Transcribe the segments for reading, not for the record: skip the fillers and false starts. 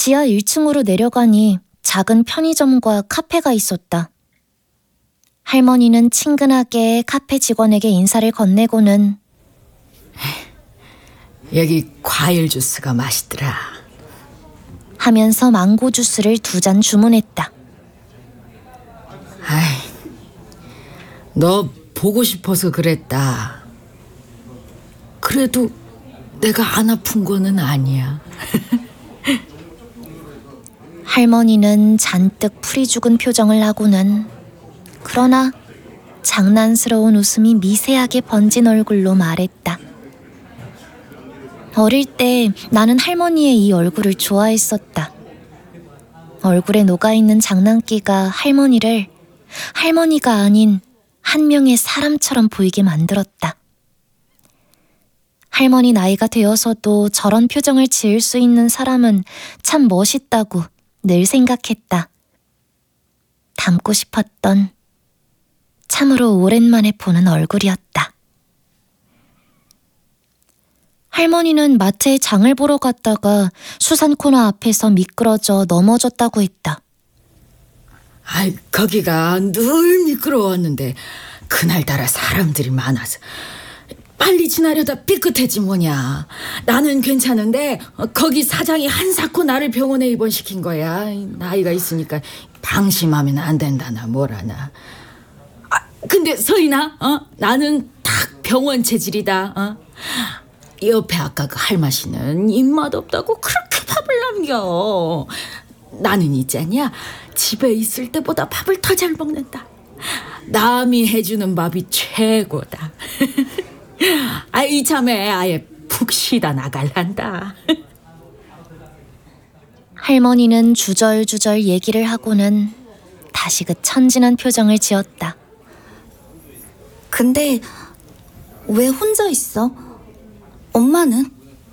지하 1층으로 내려가니 작은 편의점과 카페가 있었다. 할머니는 친근하게 카페 직원에게 인사를 건네고는 여기 과일 주스가 맛있더라 하면서 망고 주스를 2잔 주문했다. 아이, 너 보고 싶어서 그랬다. 그래도 내가 안 아픈 거는 아니야. 할머니는 잔뜩 풀이 죽은 표정을 하고는 그러나 장난스러운 웃음이 미세하게 번진 얼굴로 말했다. 어릴 때 나는 할머니의 이 얼굴을 좋아했었다. 얼굴에 녹아있는 장난기가 할머니를 할머니가 아닌 한 명의 사람처럼 보이게 만들었다. 할머니 나이가 되어서도 저런 표정을 지을 수 있는 사람은 참 멋있다고 늘 생각했다. 닮고 싶었던 참으로 오랜만에 보는 얼굴이었다. 할머니는 마트에 장을 보러 갔다가 수산 코너 앞에서 미끄러져 넘어졌다고 했다. 아이, 거기가 늘 미끄러웠는데 그날따라 사람들이 많아서 빨리 지나려다 삐끗했지 뭐냐. 나는 괜찮은데 거기 사장이 한사코 나를 병원에 입원시킨 거야. 나이가 있으니까 방심하면 안 된다나 뭐라나. 근데 서인아, 나는 딱 병원 체질이다. 옆에 아까 그 할머니는 입맛 없다고 그렇게 밥을 남겨. 나는 있잖냐, 집에 있을 때보다 밥을 더 잘 먹는다. 남이 해주는 밥이 최고다. 이참에 아예 푹 쉬다 나갈란다. 할머니는 주절주절 얘기를 하고는 다시 그 천진한 표정을 지었다. 근데 왜 혼자 있어? 엄마는?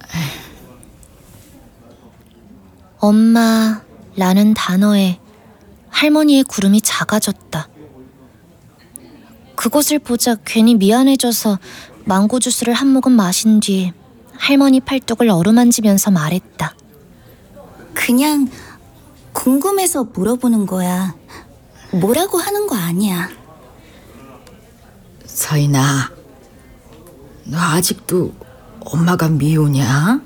엄마라는 단어에 할머니의 구름이 작아졌다. 그것을 보자 괜히 미안해져서 망고 주스를 한 모금 마신 뒤 할머니 팔뚝을 어루만지면서 말했다. 그냥 궁금해서 물어보는 거야. 뭐라고 하는 거 아니야. 서인아, 너 아직도 엄마가 미우냐?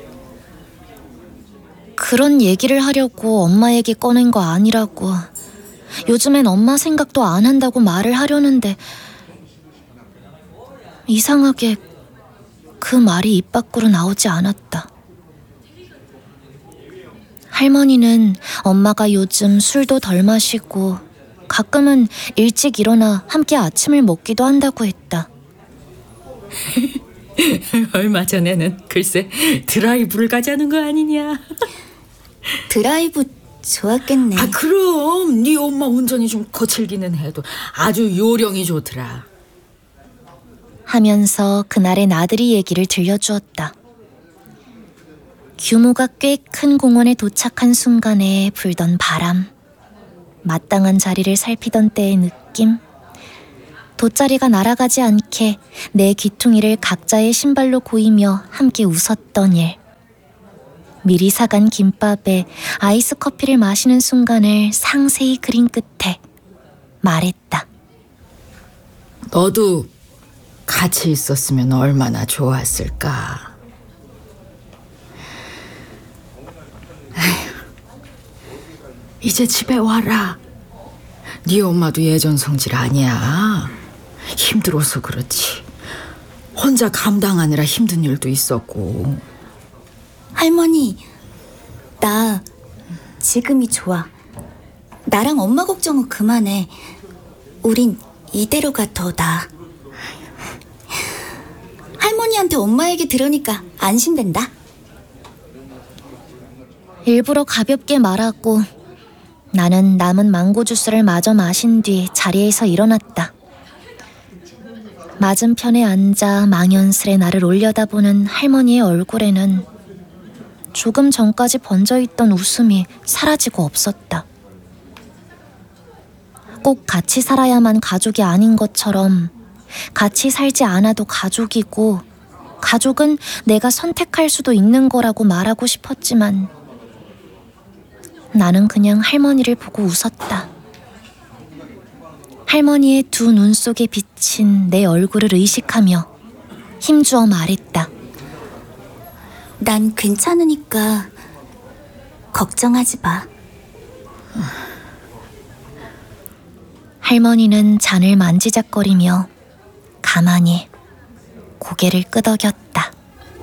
그런 얘기를 하려고 엄마 얘기 꺼낸 거 아니라고. 요즘엔 엄마 생각도 안 한다고 말을 하려는데 이상하게 그 말이 입 밖으로 나오지 않았다. 할머니는 엄마가 요즘 술도 덜 마시고 가끔은 일찍 일어나 함께 아침을 먹기도 한다고 했다. 얼마 전에는 글쎄 드라이브를 가자는 거 아니냐. 드라이브 좋았겠네. 그럼 네 엄마 운전이 좀 거칠기는 해도 아주 요령이 좋더라. 하면서 그날의 나들이 얘기를 들려주었다. 규모가 꽤 큰 공원에 도착한 순간에 불던 바람, 마땅한 자리를 살피던 때의 느낌, 돗자리가 날아가지 않게 내 귀퉁이를 각자의 신발로 고이며 함께 웃었던 일, 미리 사간 김밥에 아이스 커피를 마시는 순간을 상세히 그린 끝에 말했다. 너도 같이 있었으면 얼마나 좋았을까. 이제 집에 와라. 네 엄마도 예전 성질 아니야. 힘들어서 그렇지. 혼자 감당하느라 힘든 일도 있었고. 할머니, 나 지금이 좋아. 나랑 엄마 걱정은 그만해. 우린 이대로가 더 나아. 할머니한테 엄마 얘기 들으니까 안심된다. 일부러 가볍게 말하고 나는 남은 망고 주스를 마저 마신 뒤 자리에서 일어났다. 맞은편에 앉아 망연스레 나를 올려다보는 할머니의 얼굴에는 조금 전까지 번져있던 웃음이 사라지고 없었다. 꼭 같이 살아야만 가족이 아닌 것처럼 같이 살지 않아도 가족이고 가족은 내가 선택할 수도 있는 거라고 말하고 싶었지만 나는 그냥 할머니를 보고 웃었다. 할머니의 두 눈 속에 비친 내 얼굴을 의식하며 힘주어 말했다. 난 괜찮으니까 걱정하지 마. 할머니는 잔을 만지작거리며 가만히 고개를 끄덕였다.